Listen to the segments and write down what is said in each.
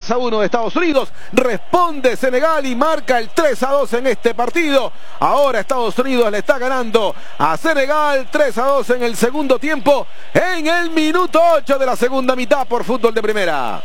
3-1 de Estados Unidos. Responde Senegal y marca el 3-2 en este partido. Ahora Estados Unidos le está ganando a Senegal 3-2 en el segundo tiempo, en el minuto 8 de la segunda mitad por Fútbol de Primera.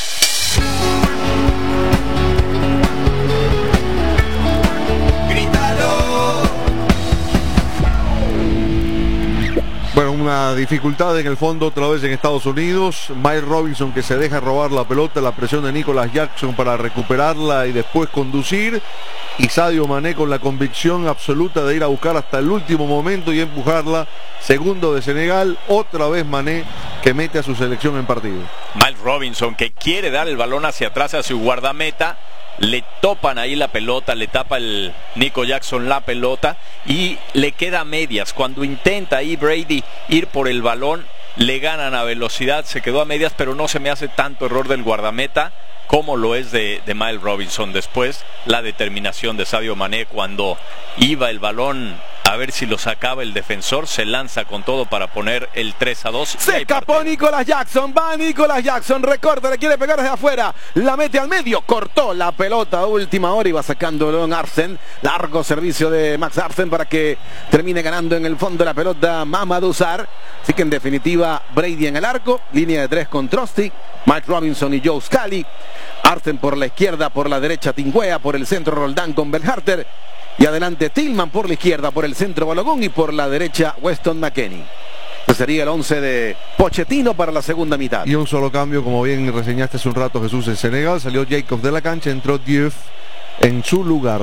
Bueno, una dificultad en el fondo otra vez en Estados Unidos. Miles Robinson que se deja robar la pelota, la presión de Nicholas Jackson para recuperarla y después conducir. Y Sadio Mané con la convicción absoluta de ir a buscar hasta el último momento y empujarla. Segundo de Senegal, otra vez Mané que mete a su selección en partido. Miles Robinson que quiere dar el balón hacia atrás a su guardameta. Le topan ahí la pelota, le tapa el Nico Jackson la pelota y le queda a medias. Cuando intenta ahí Brady ir por el balón, le ganan a velocidad, se quedó a medias, pero no se me hace tanto error del guardameta como lo es de Miles Robinson. Después la determinación de Sadio Mané cuando iba el balón a ver si lo sacaba el defensor, se lanza con todo para poner el 3-2. Se escapó Nicholas Jackson, va Nicholas Jackson, recorta, le quiere pegar desde afuera, la mete al medio, cortó la pelota a última hora y va sacándolo en Arsène. Largo servicio de Max Arsène para que termine ganando en el fondo la pelota Mamadou Sarr. Así que en definitiva Brady en el arco, línea de 3 con Trosty, Mike Robinson y Joe Scally. Arsène por la izquierda, por la derecha Tingwea, por el centro Roldán con Belharter. Y adelante Tillman por la izquierda, por el centro Balogun y por la derecha Weston McKennie. Este sería el 11 de Pochettino para la segunda mitad. Y un solo cambio, como bien reseñaste hace un rato Jesús, en Senegal. Salió Jacobs de la cancha, entró Diouf en su lugar.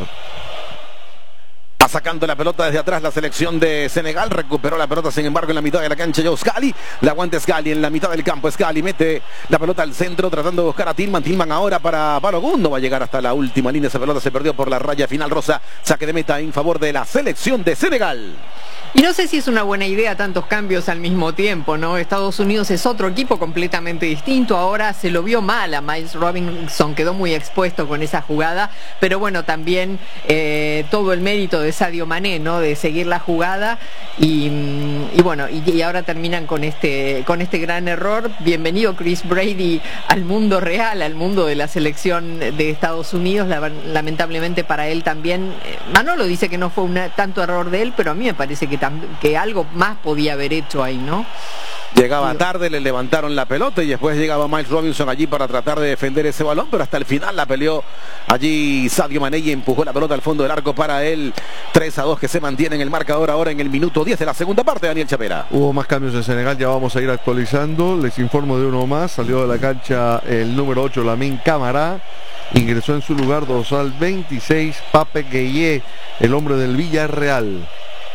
Sacando la pelota desde atrás la selección de Senegal, recuperó la pelota sin embargo en la mitad de la cancha Joe Scally, la aguanta Scally en la mitad del campo, Scally mete la pelota al centro tratando de buscar a Tillman, Tillman ahora para Balogun, no va a llegar hasta la última línea, esa pelota se perdió por la raya final rosa, saque de meta en favor de la selección de Senegal. Y no sé si es una buena idea tantos cambios al mismo tiempo, ¿no? Estados Unidos es otro equipo completamente distinto, ahora se lo vio mal a Miles Robinson, quedó muy expuesto con esa jugada, pero bueno, también todo el mérito de Sadio Mané, ¿no? De seguir la jugada y bueno, y ahora terminan con este gran error. Bienvenido Chris Brady al mundo real, al mundo de la selección de Estados Unidos, lamentablemente para él también. Manolo dice que no fue tanto error de él, pero a mí me parece que algo más podía haber hecho ahí, ¿no? Llegaba tarde, le levantaron la pelota y después llegaba Miles Robinson allí para tratar de defender ese balón, pero hasta el final la peleó allí Sadio Mané y empujó la pelota al fondo del arco para el 3-2 que se mantiene en el marcador ahora en el minuto 10 de la segunda parte. Daniel Chapera. Hubo más cambios en Senegal, ya vamos a ir actualizando. Les informo de uno más. Salió de la cancha el número 8, Lamine Camara. Ingresó en su lugar dorsal 26, Pape Gueye, el hombre del Villarreal.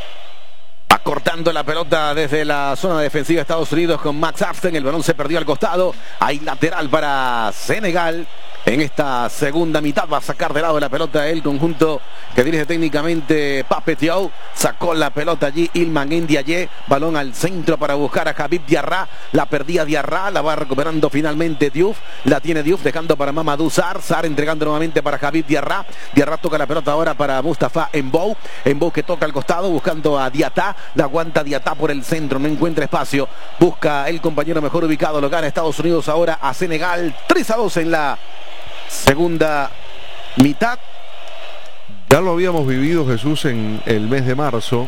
Cortando la pelota desde la zona defensiva de Estados Unidos con Max Arsène, el balón se perdió al costado, hay lateral para Senegal. En esta segunda mitad va a sacar de lado la pelota el conjunto que dirige técnicamente Pape Thiaw. Sacó la pelota allí Ilman Ndiaye, balón al centro para buscar a Habib Diarra, la perdía Diarra, la va recuperando finalmente Diouf, la tiene Diouf dejando para Mamadou Sarr, Sarr entregando nuevamente para Habib Diarra, Diarra toca la pelota ahora para Mustafa Mbou, Mbou que toca al costado buscando a Diatá, la aguanta Diatá por el centro, no encuentra espacio, busca el compañero mejor ubicado, lo gana Estados Unidos ahora a Senegal 3-2 en la segunda mitad. Ya lo habíamos vivido, Jesús, en el mes de marzo,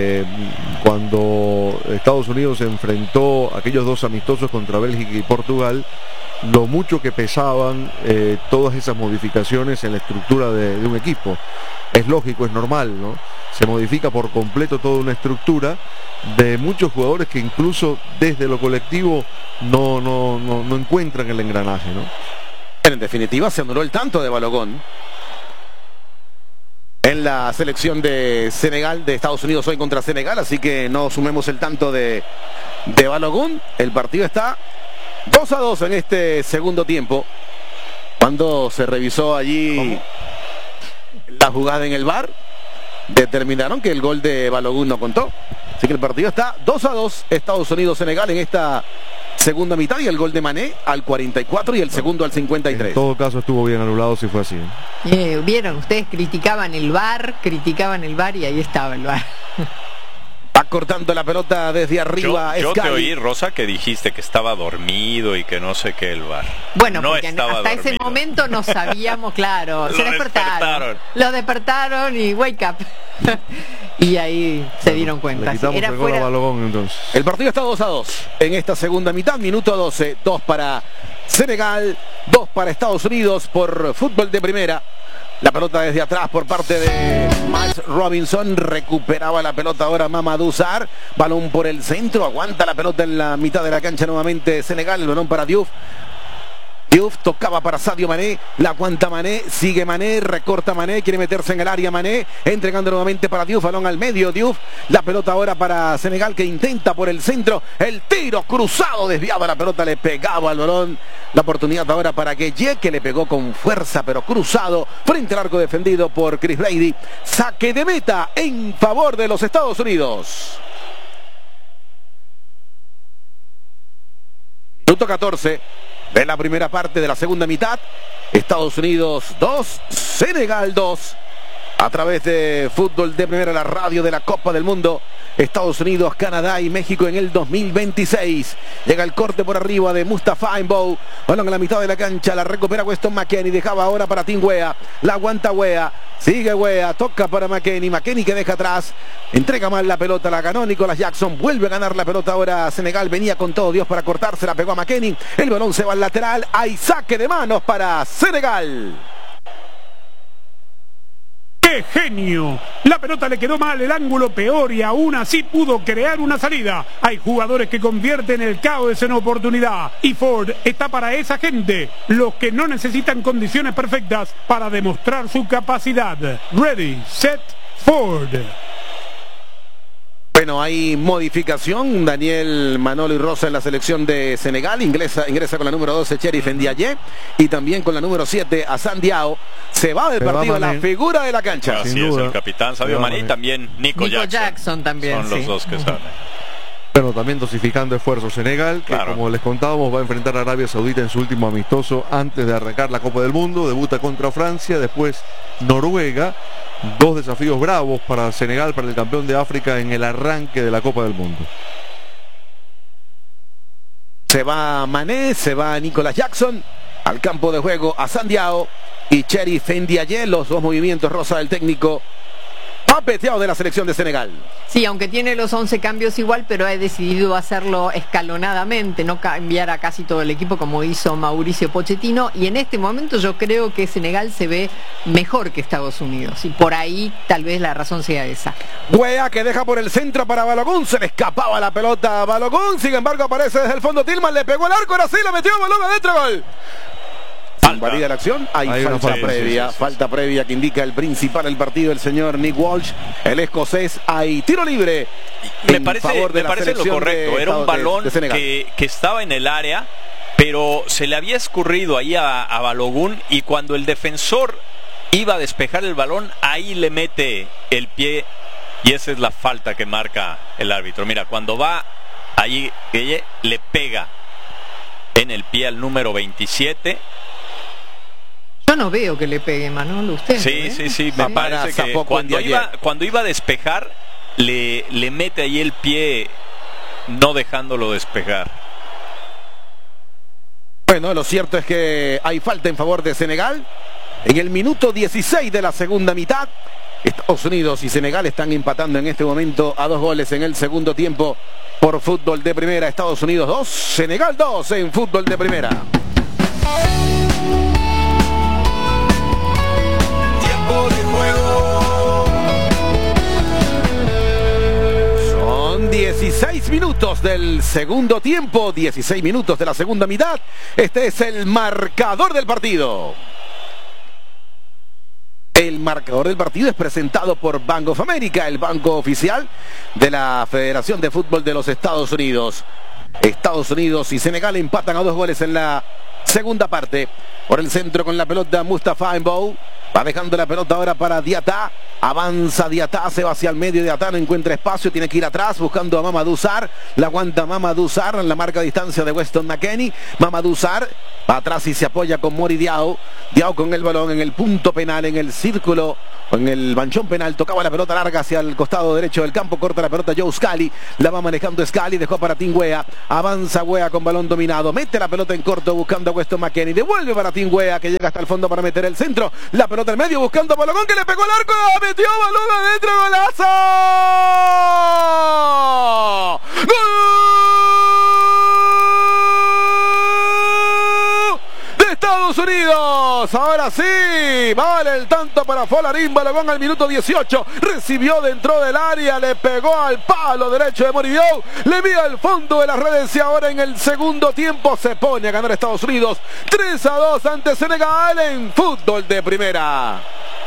cuando Estados Unidos enfrentó aquellos dos amistosos contra Bélgica y Portugal, lo mucho que pesaban todas esas modificaciones en la estructura de un equipo. Es lógico, es normal, ¿no? Se modifica por completo toda una estructura de muchos jugadores que incluso desde lo colectivo no encuentran el engranaje, ¿no? En definitiva se anuló el tanto de Balogun en la selección de Senegal, de Estados Unidos hoy contra Senegal, así que no sumemos el tanto de Balogun. El partido está 2-2 en este segundo tiempo. Cuando se revisó allí la jugada en el VAR, determinaron que el gol de Balogun no contó. Así que el partido está 2-2, Estados Unidos-Senegal en esta segunda mitad, y el gol de Mané al 44 y el segundo al 53. En todo caso estuvo bien anulado si fue así. Vieron, ustedes criticaban el VAR y ahí estaba el VAR. Va cortando la pelota desde arriba. Yo te Sky. oí, Rosa, que dijiste que estaba dormido y que no sé qué el VAR. Bueno, no porque estaba hasta ese dormido. momento no sabíamos, claro. Se despertaron. Lo despertaron y wake up. Y ahí se dieron cuenta. Le quitamos Era el gol a fuera. Balogun entonces. El partido está 2-2 en esta segunda mitad, minuto 12, 2 para Senegal, 2 para Estados Unidos por fútbol de primera. La pelota desde atrás por parte de Miles Robinson, recuperaba la pelota ahora Mamadou Sarr, balón por el centro, aguanta la pelota en la mitad de la cancha nuevamente Senegal, el balón para Diouf. Diouf tocaba para Sadio Mané, la aguanta Mané, sigue Mané, recorta Mané, quiere meterse en el área Mané, entregando nuevamente para Diouf, balón al medio Diouf, la pelota ahora para Senegal que intenta por el centro, el tiro cruzado, desviaba la pelota, le pegaba al balón, la oportunidad ahora para Gueye, que le pegó con fuerza pero cruzado, frente al arco defendido por Chris Brady, saque de meta en favor de los Estados Unidos. Minuto 14 de la primera parte de la segunda mitad. Estados Unidos 2, Senegal 2. A través de fútbol de primera, la radio de la Copa del Mundo. Estados Unidos, Canadá y México en el 2026. Llega el corte por arriba de Mustafa Mbou. Balón en la mitad de la cancha, la recupera Weston McKennie. Dejaba ahora para Tim Weah. La aguanta Weah. Sigue Weah, toca para McKennie. McKennie que deja atrás. Entrega mal la pelota, la ganó Nicolas Jackson. Vuelve a ganar la pelota ahora Senegal. Venía con todo Dios para cortarse, la pegó a McKennie. El balón se va al lateral. Hay saque de manos para Senegal. ¡Qué genio! La pelota le quedó mal, el ángulo peor y aún así pudo crear una salida. Hay jugadores que convierten el caos en oportunidad y Ford está para esa gente, los que no necesitan condiciones perfectas para demostrar su capacidad. Ready, set, Ford. Bueno, hay modificación. Daniel Manolo y Rosa en la selección de Senegal. Ingresa con la número 12 Cherif Ndiaye y también con la número 7 Hassan Diao. Se va del partido la figura de la cancha. Así es, el capitán Sadio Mané y también Nico Jackson también. Son los dos que salen. Bueno, también dosificando esfuerzos Senegal, que como les contábamos va a enfrentar a Arabia Saudita en su último amistoso antes de arrancar la Copa del Mundo. Debuta contra Francia, después Noruega. Dos desafíos bravos para Senegal, para el campeón de África en el arranque de la Copa del Mundo. Se va Mané, se va Nicolas Jackson al campo de juego a Sandiao y Cherif Ndiaye, los dos movimientos Rosa del técnico papeteado de la selección de Senegal. Sí, aunque tiene los 11 cambios igual, pero ha decidido hacerlo escalonadamente, no cambiar a casi todo el equipo como hizo Mauricio Pochettino, y en este momento yo creo que Senegal se ve mejor que Estados Unidos, y por ahí tal vez la razón sea esa. Weah que deja por el centro para Balogun, se le escapaba la pelota a Balogun, sin embargo aparece desde el fondo Tillman, le pegó el arco, ahora sí, le metió el balón adentro, gol. Invalida la acción, hay falta previa, falta previa que indica el principal del partido, el señor Nick Walsh, el escocés. Hay tiro libre. Me parece lo correcto, era un balón que estaba en el área, pero se le había escurrido ahí a Balogun, y cuando el defensor iba a despejar el balón, ahí le mete el pie, y esa es la falta que marca el árbitro. Mira, cuando va ahí, le pega en el pie al número 27. Yo no veo que le pegue, Manolo, usted. Sí, me parece que cuando iba a despejar, le mete ahí el pie, no dejándolo despejar. Bueno, lo cierto es que hay falta en favor de Senegal. En el minuto 16 de la segunda mitad, Estados Unidos y Senegal están empatando en este momento a 2 goles en el segundo tiempo por fútbol de primera. Estados Unidos 2, Senegal 2 en fútbol de primera. De juego. Son 16 minutos del segundo tiempo, 16 minutos de la segunda mitad. Este es el marcador del partido. El marcador del partido es presentado por Bank of America, el banco oficial de la Federación de Fútbol de los Estados Unidos. Estados Unidos y Senegal empatan a 2 goles en la segunda parte. Por el centro con la pelota Mustafa Mbow. Va dejando la pelota ahora para Diatá. Avanza Diatá, se va hacia el medio. Diatá no encuentra espacio, tiene que ir atrás buscando a Mamadou Sarr. La aguanta Mamadou Sarr en la marca de distancia de Weston McKennie. Mamadou Sarr va atrás y se apoya con Mori Diao. Diao con el balón en el punto penal, en el círculo, en el manchón penal. Tocaba la pelota larga hacia el costado derecho del campo. Corta la pelota Joe Scally. La va manejando Scally. Dejó para Tim Weah. Avanza Weah con balón dominado. Mete la pelota en corto buscando a Weston McKennie. Devuelve para Tim Weah que llega hasta el fondo para meter el centro. La pelota en medio buscando a Balogón que le pegó al arco. Metió balón adentro. ¡Golazo! ¡Gol! Estados Unidos, ahora sí, vale el tanto para Folarín. Balogón al minuto 18, recibió dentro del área, le pegó al palo derecho de Mori Diao, le vía al fondo de las redes y ahora en el segundo tiempo se pone a ganar Estados Unidos 3-2 ante Senegal en fútbol de primera.